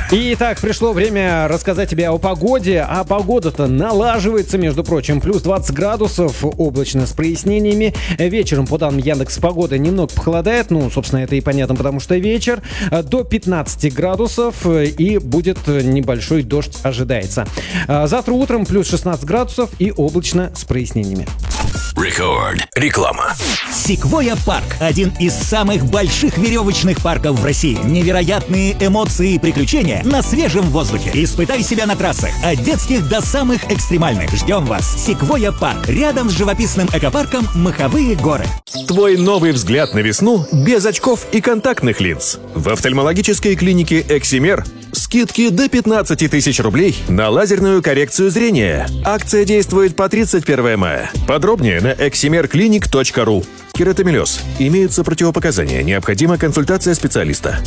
Итак, пришло время рассказать тебе о погоде. А погода-то налаживается, между прочим. Плюс 20 градусов, облачно с прояснениями. Вечером, по данным Яндекс.Погоды, немного похолодает. Ну, собственно, это и понятно, потому что вечер. До 15 градусов и будет небольшой дождь ожидается. Завтра утром плюс 16 градусов и облачно с прояснениями. Рекорд. Реклама. Sequoia Парк – один из самых больших веревочных парков в России. Невероятные эмоции и приключения на свежем воздухе. Испытай себя на трассах от детских до самых экстремальных. Ждем вас. Sequoia Парк. Рядом с живописным экопарком Маховые горы. Твой новый взгляд на весну без очков и контактных линз. В офтальмологической клинике «Эксимер» скидки до 15 тысяч рублей на лазерную коррекцию зрения. Акция действует по 31 мая. Подробнее на eximerclinic.ru. Кератомелез. Имеются противопоказания. Необходима консультация специалиста.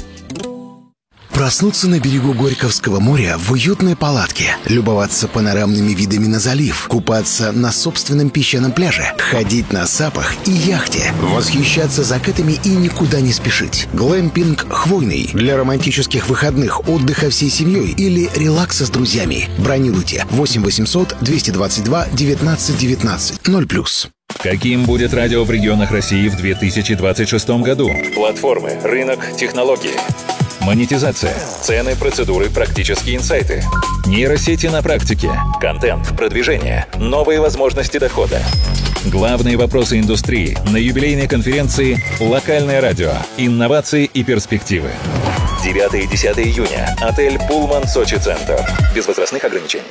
Проснуться на берегу Горьковского моря в уютной палатке, любоваться панорамными видами на залив, купаться на собственном песчаном пляже, ходить на сапах и яхте, восхищаться закатами и никуда не спешить. Глэмпинг «Хвойный» для романтических выходных, отдыха всей семьей или релакса с друзьями. Бронируйте 8 800 222 19 19 0+. Каким будет радио в регионах России в 2026 году? Платформы, рынок, технологии. Монетизация, цены, процедуры, практические инсайты. Нейросети на практике, контент, продвижение, новые возможности дохода. Главные вопросы индустрии на юбилейной конференции «Локальное радио. Инновации и перспективы». 9 и 10 июня. Отель «Пулман Сочи Центр». Без возрастных ограничений.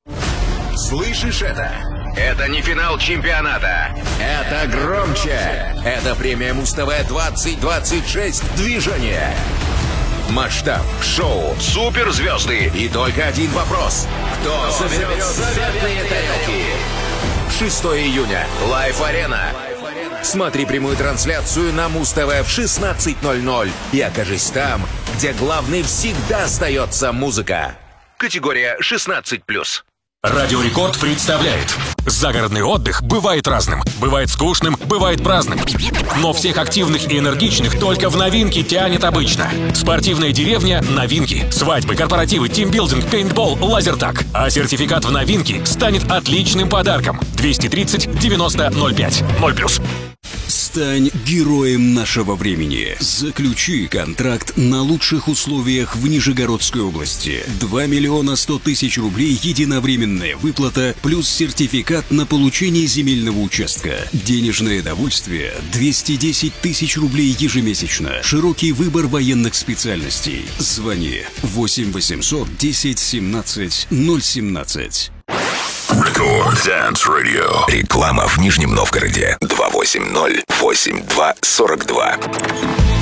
Слышишь это? Это не финал чемпионата. Это громче. Это премия Муз-ТВ 2026 «Движение». Масштаб, шоу, суперзвезды и только один вопрос. Кто заберет заветные тарелки? 6 июня. Лайф-арена. Смотри прямую трансляцию на Муз-ТВ в 16:00 и окажись там, где главной всегда остается музыка. Категория 16+. Радио Рекорд представляет. Загородный отдых бывает разным. Бывает скучным, бывает праздным. Но всех активных и энергичных только в новинки тянет обычно. Спортивная деревня – новинки. Свадьбы, корпоративы, тимбилдинг, пейнтбол, лазертаг. А сертификат в новинки станет отличным подарком. 230 90 05 0+. Стань героем нашего времени. Заключи контракт на лучших условиях в Нижегородской области. 2 миллиона 100 тысяч рублей единовременная выплата плюс сертификат на получение земельного участка. Денежное довольствие 210 тысяч рублей ежемесячно. Широкий выбор военных специальностей. Звони 8 800 10 17 017. Рекорд Dance Radio. Реклама в Нижнем Новгороде. 280-82-42.